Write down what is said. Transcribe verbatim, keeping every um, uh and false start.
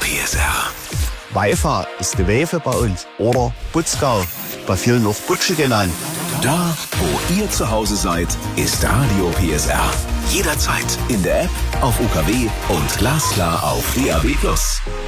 P S R. Weifa ist die Wefe bei uns. Oder Butzgau, bei vielen noch Butsche genannt. Da, wo ihr zu Hause seid, ist Radio P S R. Jederzeit in der App, auf U K W und glasklar auf D A B plus.